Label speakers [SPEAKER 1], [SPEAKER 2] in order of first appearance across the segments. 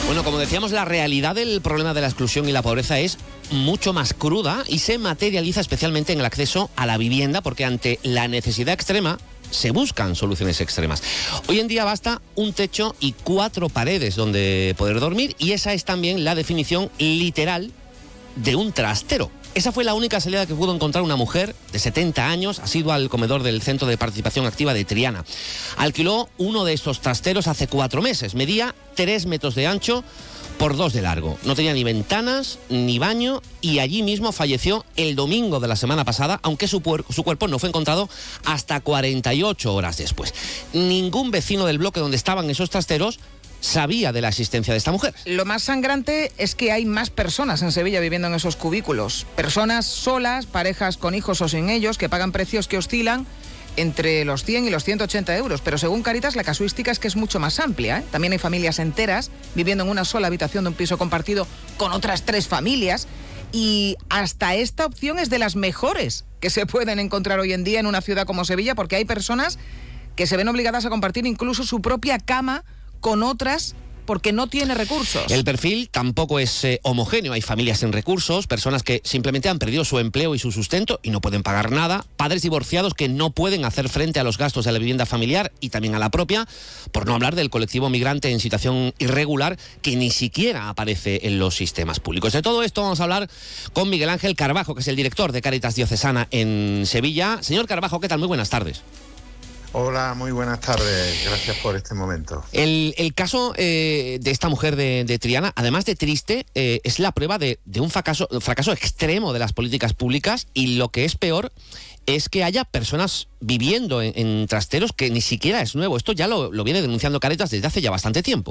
[SPEAKER 1] Bueno, como decíamos, la realidad del problema de la exclusión y la pobreza es mucho más cruda y se materializa especialmente en el acceso a la vivienda, porque ante la necesidad extrema se buscan soluciones extremas. Hoy en día basta un techo y 4 paredes donde poder dormir, y esa es también la definición literal de un trastero. Esa fue la única salida que pudo encontrar una mujer de 70 años, asidua al comedor del Centro de Participación Activa de Triana. Alquiló uno de estos trasteros hace 4 meses. Medía 3 metros de ancho por 2 de largo. No tenía ni ventanas ni baño, y allí mismo falleció el domingo de la semana pasada, aunque su cuerpo no fue encontrado hasta 48 horas después. Ningún vecino del bloque donde estaban esos trasteros sabía de la existencia de esta mujer.
[SPEAKER 2] Lo más sangrante es que hay más personas en Sevilla viviendo en esos cubículos. Personas solas, parejas con hijos o sin ellos, que pagan precios que oscilan entre los 100 y los 180 euros. Pero según Cáritas, la casuística es que es mucho más amplia, ¿eh? También hay familias enteras viviendo en una sola habitación de un piso compartido con otras 3 familias. Y hasta esta opción es de las mejores que se pueden encontrar hoy en día en una ciudad como Sevilla, porque hay personas que se ven obligadas a compartir incluso su propia cama con otras porque no tiene recursos.
[SPEAKER 1] El perfil tampoco es homogéneo. Hay familias sin recursos, personas que simplemente han perdido su empleo y su sustento y no pueden pagar nada, padres divorciados que no pueden hacer frente a los gastos de la vivienda familiar y también a la propia, por no hablar del colectivo migrante en situación irregular que ni siquiera aparece en los sistemas públicos. De todo esto vamos a hablar con Miguel Ángel Carbajo, que es el director de Cáritas Diocesana en Sevilla. Señor Carbajo, ¿qué tal? Muy buenas tardes.
[SPEAKER 3] Hola, muy buenas tardes. Gracias por este momento.
[SPEAKER 1] El caso de esta mujer de Triana, además de triste, es la prueba de un fracaso extremo de las políticas públicas, y lo que es peor es que haya personas viviendo en trasteros que ni siquiera es nuevo. Esto ya lo viene denunciando Cáritas desde hace ya bastante tiempo.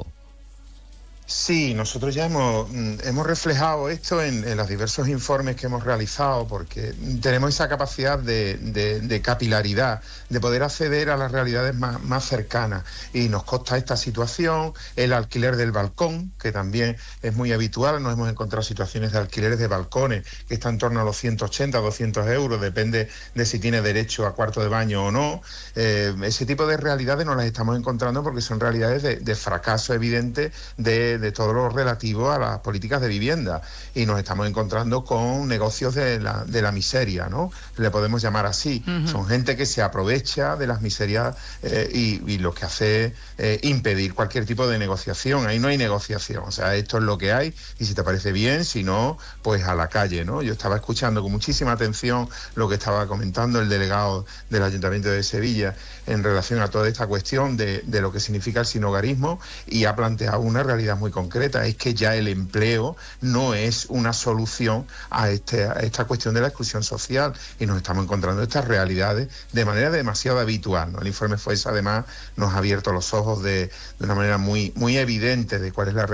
[SPEAKER 3] Sí, nosotros ya hemos reflejado esto en los diversos informes que hemos realizado, porque tenemos esa capacidad de capilaridad, de poder acceder a las realidades más cercanas. Y nos consta esta situación, el alquiler del balcón, que también es muy habitual. Nos hemos encontrado situaciones de alquileres de balcones que están en torno a los 180, 200 euros, depende de si tiene derecho a cuarto de baño o no. Ese tipo de realidades nos las estamos encontrando porque son realidades de fracaso evidente de todo lo relativo a las políticas de vivienda, y nos estamos encontrando con negocios de la miseria, ¿no? Le podemos llamar así. Uh-huh. Son gente que se aprovecha de las miserias y lo que hace es impedir cualquier tipo de negociación. Ahí no hay negociación, o sea, esto es lo que hay, y si te parece bien, si no, pues a la calle, ¿no? Yo estaba escuchando con muchísima atención lo que estaba comentando el delegado del Ayuntamiento de Sevilla en relación a toda esta cuestión de lo que significa el sinhogarismo, y ha planteado una realidad muy concreta: es que ya el empleo no es una solución a esta cuestión de la exclusión social, y nos estamos encontrando estas realidades de manera demasiado habitual, ¿no? El informe FOES además nos ha abierto los ojos de una manera muy, muy evidente de cuál es la realidad